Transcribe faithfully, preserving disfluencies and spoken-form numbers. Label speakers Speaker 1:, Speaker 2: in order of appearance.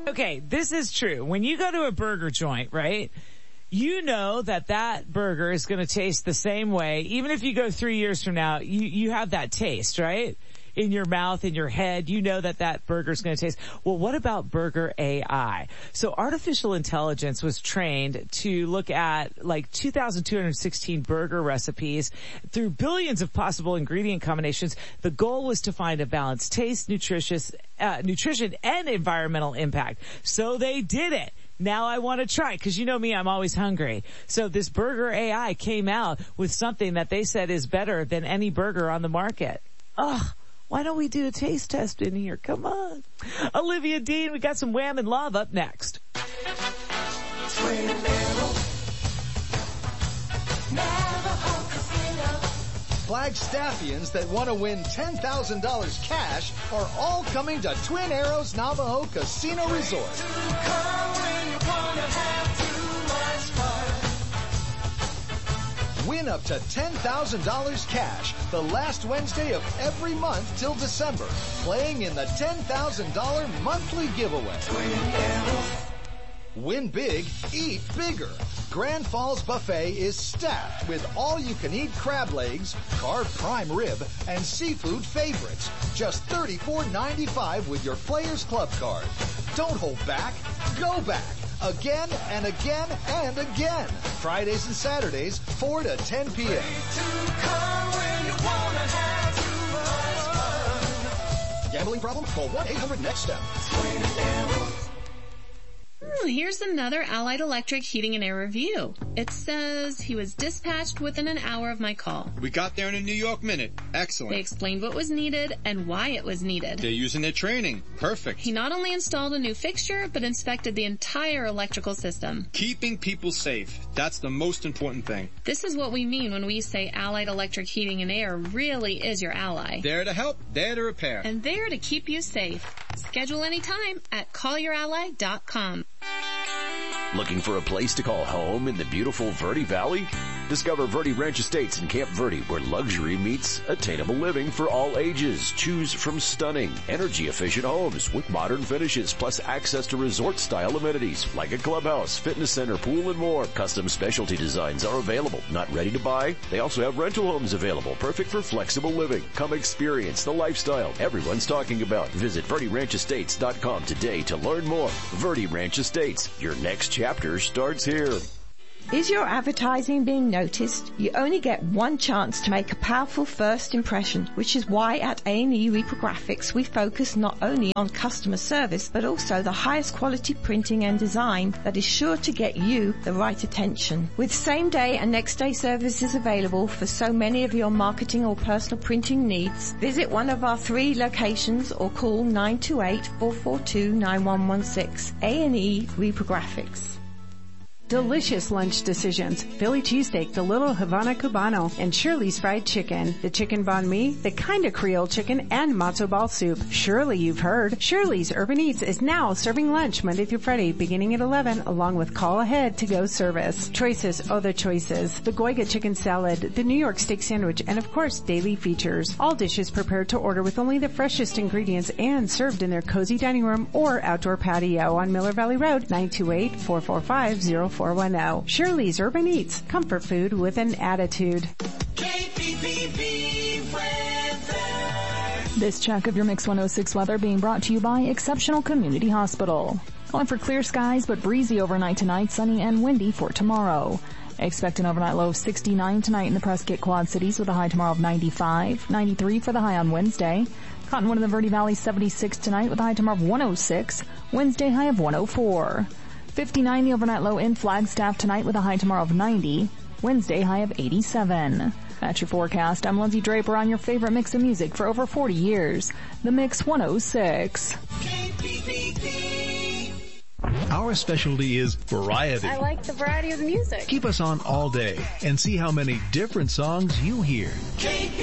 Speaker 1: Okay, this is true. When you go to a burger joint, right, you know that that burger is going to taste the same way. Even if you go three years from now, you, you have that taste, right? In your mouth, in your head, you know that that burger is going to taste. Well, what about Burger A I? So artificial intelligence was trained to look at like two thousand two hundred sixteen burger recipes through billions of possible ingredient combinations. The goal was to find a balanced taste, nutritious, uh, nutrition, and environmental impact. So they did it. Now I want to try, because you know me, I'm always hungry. So this Burger A I came out with something that they said is better than any burger on the market. Ugh. Why don't we do a taste test in here? Come on. Olivia Dean, we got some Wham and Love up next.
Speaker 2: Twin Arrow. Navajo Casino.
Speaker 3: Flagstaffians that want to win ten thousand dollars cash are all coming to Twin Arrows Navajo Casino Resort. Win up to ten thousand dollars cash the last Wednesday of every month till December, playing in the ten thousand dollars monthly giveaway. Win big, eat bigger. Grand Falls Buffet is stacked with all-you-can-eat crab legs, carved prime rib, and seafood favorites. Just thirty-four ninety-five with your Players Club card. Don't hold back. Go back. Again and again and again. Fridays and Saturdays, four to ten p.m. Gambling problem? Call one eight hundred next step.
Speaker 4: Hmm, here's another Allied Electric Heating and Air review. It says he was dispatched within an hour of my call.
Speaker 5: We got there in a New York minute. Excellent.
Speaker 4: They explained what was needed and why it was needed.
Speaker 5: They're using their training. Perfect.
Speaker 4: He not only installed a new fixture, but inspected the entire electrical system.
Speaker 5: Keeping people safe. That's the most important thing.
Speaker 4: This is what we mean when we say Allied Electric Heating and Air really is your ally.
Speaker 5: There to help, there to repair.
Speaker 4: And there to keep you safe. Schedule anytime at call your ally dot com.
Speaker 6: Looking for a place to call home in the beautiful Verde Valley? Discover Verde Ranch Estates in Camp Verde, where luxury meets attainable living for all ages. Choose from stunning, energy-efficient homes with modern finishes, plus access to resort-style amenities like a clubhouse, fitness center, pool, and more. Custom specialty designs are available. Not ready to buy? They also have rental homes available, perfect for flexible living. Come experience the lifestyle everyone's talking about. Visit Verde Ranch Estates dot com today to learn more. Verde Ranch Estates, your next chapter starts here.
Speaker 7: Is your advertising being noticed? You only get one chance to make a powerful first impression, which is why at A and E Reprographics we focus not only on customer service, but also the highest quality printing and design that is sure to get you the right attention. With same day and next day services available for so many of your marketing or personal printing needs, visit one of our three locations or call nine two eight, four four two, nine one one six. A and E Reprographics.
Speaker 8: Delicious lunch decisions. Philly cheesesteak, the Little Havana Cubano, and Shirley's Fried Chicken. The chicken banh mi, the kind of Creole chicken, and matzo ball soup. Surely you've heard. Shirley's Urban Eats is now serving lunch Monday through Friday beginning at eleven, along with call ahead to go service. Choices, oh the choices. The Goiga chicken salad, the New York steak sandwich, and of course daily features. All dishes prepared to order with only the freshest ingredients and served in their cozy dining room or outdoor patio on Miller Valley Road, nine two eight, four four five, zero four one zero. Shirley's Urban Eats, comfort food with an attitude.
Speaker 2: K P P B weather.
Speaker 9: This check of your Mix one oh six weather being brought to you by Exceptional Community Hospital. Going for clear skies but breezy overnight tonight, sunny and windy for tomorrow. Expect an overnight low of sixty-nine tonight in the Prescott Quad Cities with a high tomorrow of ninety-five, ninety-three for the high on Wednesday. Cottonwood in the Verde Valley seventy-six tonight with a high tomorrow of one oh six, Wednesday high of one oh four. fifty-nine the overnight low in Flagstaff tonight with a high tomorrow of ninety, Wednesday high of eighty-seven. That's your forecast. I'm Lindsay Draper on your favorite mix of music for over forty years. The Mix one oh six.
Speaker 2: K P P B.
Speaker 10: Our specialty is variety.
Speaker 11: I like the variety of the music.
Speaker 10: Keep us on all day and see how many different songs you hear.
Speaker 2: K P P B.